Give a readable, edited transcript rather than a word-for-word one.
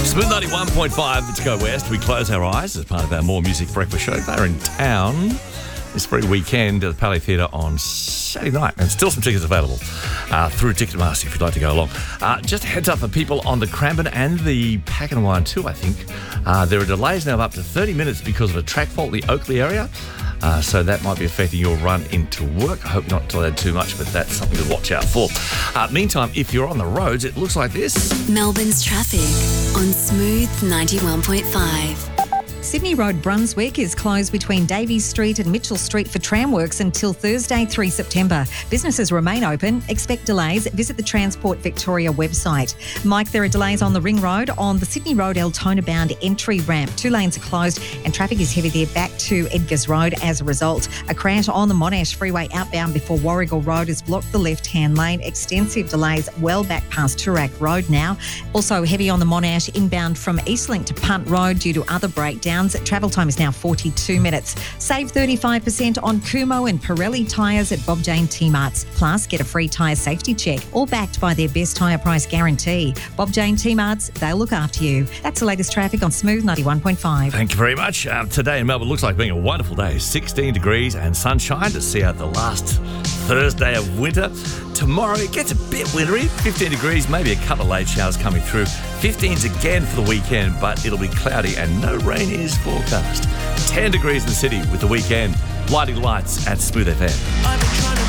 Smooth 91.5, let's go west. We close our eyes as part of our More Music Breakfast show. They're in town this very weekend at the Palais Theatre on Saturday night, and still some tickets available through Ticketmaster if you'd like to go along. Just a heads up for people on the Cranbourne and the Pakenham too, I think. There are delays now of up to 30 minutes because of a track fault in the Oakley area. So that might be affecting your run into work. I hope not delayed too much, but that's something to watch out for. Meantime, if you're on the roads, it looks like this. Melbourne's traffic on Smooth 91.5. Sydney Road, Brunswick is closed between Davies Street and Mitchell Street for tram works until Thursday, 3 September. Businesses remain open. Expect delays. Visit the Transport Victoria website. Mike, there are delays on the Ring Road on the Sydney Road Altona bound entry ramp. 2 lanes are closed and traffic is heavy there back to Edgars Road as a result. A crash on the Monash Freeway outbound before Warrigal Road has blocked the left-hand lane. Extensive delays well back past Toorak Road now. Also heavy on the Monash inbound from Eastlink to Punt Road due to other breakdowns. Travel time is now 42 minutes. Save 35% on Kumho and Pirelli tyres at Bob Jane T-Marts. Plus, get a free tyre safety check, all backed by their best tyre price guarantee. Bob Jane T-Marts, they'll look after you. That's the latest traffic on Smooth 91.5. Thank you very much. Today in Melbourne looks like being a wonderful day. 16 degrees and sunshine to see out the last Thursday of winter. Tomorrow it gets a bit wintry, 15 degrees, maybe a couple of late showers coming through. 15s again for the weekend, but it'll be cloudy and no rain is forecast. 10 degrees in the city with the weekend. Blinding lights at Smooth FM.